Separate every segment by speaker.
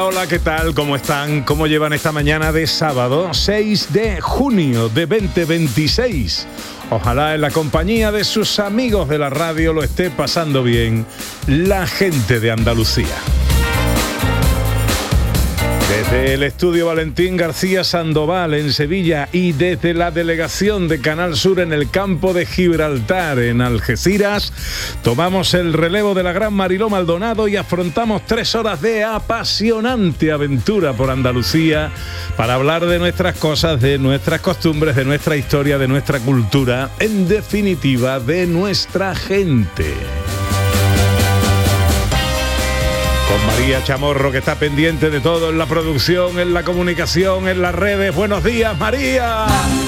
Speaker 1: Hola, hola, ¿qué tal? ¿Cómo están? ¿Cómo llevan esta mañana de sábado 6 de junio de 2026? Ojalá en la compañía de sus amigos de la radio lo esté pasando bien la gente de Andalucía. Desde el estudio Valentín García Sandoval en Sevilla y desde la delegación de Canal Sur en el campo de Gibraltar en Algeciras, tomamos el relevo de la gran Mariló Maldonado y afrontamos 3 horas de apasionante aventura por Andalucía para hablar de nuestras cosas, de nuestras costumbres, de nuestra historia, de nuestra cultura, en definitiva, de nuestra gente. Con María Chamorro, que está pendiente de todo en la producción, en la comunicación, en las redes. Buenos días, María.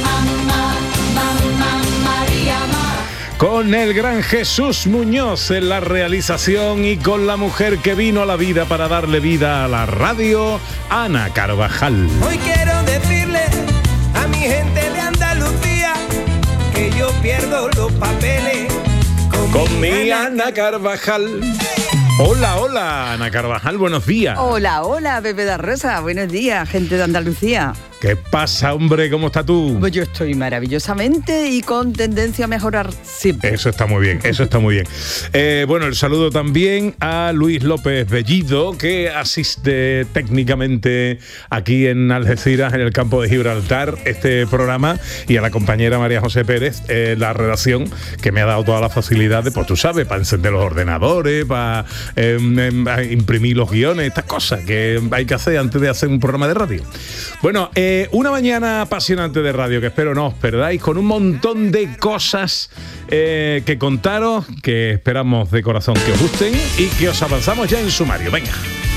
Speaker 1: Con el gran Jesús Muñoz en la realización y con la mujer que vino a la vida para darle vida a la radio, Ana Carvajal.
Speaker 2: Hoy quiero decirle a mi gente de Andalucía que yo pierdo los papeles
Speaker 1: con mi Ana Carvajal. Hola, hola, Ana Carvajal, buenos días.
Speaker 3: Hola, hola, Pepe da Rosa, buenos días, gente de Andalucía.
Speaker 1: ¿Qué pasa, hombre? ¿Cómo estás tú?
Speaker 3: Pues yo estoy maravillosamente y con tendencia a mejorar siempre.
Speaker 1: Eso está muy bien, eso está muy bien. Bueno, el saludo también a Luis López Bellido, que asiste técnicamente aquí en Algeciras, en el campo de Gibraltar, este programa, y a la compañera María José Pérez, la redacción, que me ha dado todas las facilidades, pues tú sabes, para encender los ordenadores, para imprimir los guiones, estas cosas que hay que hacer antes de hacer un programa de radio. Bueno, una mañana apasionante de radio que espero no os perdáis, con un montón de cosas que contaros, que esperamos de corazón que os gusten y que os avanzamos ya en sumario. Venga.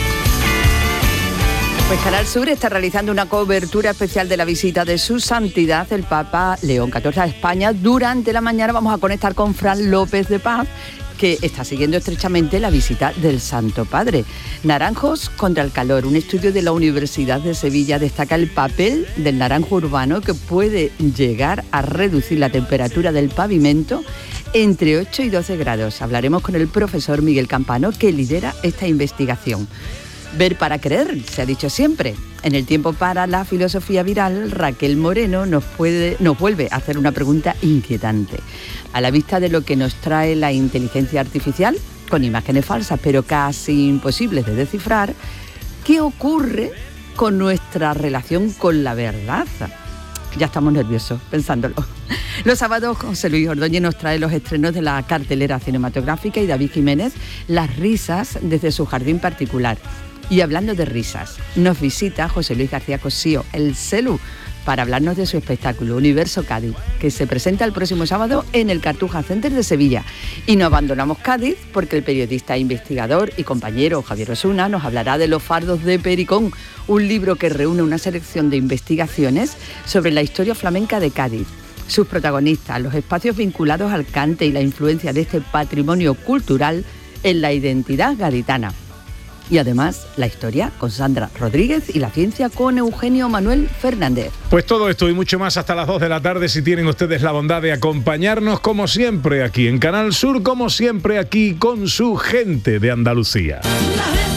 Speaker 3: Pues Canal Sur está realizando una cobertura especial de la visita de su santidad, el Papa León XIV a España. Durante la mañana vamos a conectar con Fran López de Paz, que está siguiendo estrechamente la visita del Santo Padre. Naranjos contra el calor. Un estudio de la Universidad de Sevilla destaca el papel del naranjo urbano, que puede llegar a reducir la temperatura del pavimento entre 8 y 12 grados. Hablaremos con el profesor Miguel Campano, que lidera esta investigación. Ver para creer, se ha dicho siempre. En el tiempo para la filosofía viral, Raquel Moreno nos vuelve a hacer una pregunta inquietante. A la vista de lo que nos trae la inteligencia artificial, con imágenes falsas pero casi imposibles de descifrar, ¿qué ocurre con nuestra relación con la verdad? Ya estamos nerviosos pensándolo. Los sábados José Luis Ordóñez nos trae los estrenos de la cartelera cinematográfica y David Jiménez las risas desde su jardín particular. Y hablando de risas, nos visita José Luis García Cosío, el Celu, para hablarnos de su espectáculo Universo Cádiz, que se presenta el próximo sábado en el Cartuja Center de Sevilla. Y no abandonamos Cádiz porque el periodista, investigador y compañero Javier Osuna nos hablará de Los fardos de Pericón, un libro que reúne una selección de investigaciones sobre la historia flamenca de Cádiz, sus protagonistas, los espacios vinculados al cante y la influencia de este patrimonio cultural en la identidad gaditana. Y además, la historia con Sandra Rodríguez y la ciencia con Eugenio Manuel Fernández.
Speaker 1: Pues todo esto y mucho más hasta las 2 de la tarde, si tienen ustedes la bondad de acompañarnos, como siempre, aquí en Canal Sur, como siempre, aquí con su gente de Andalucía.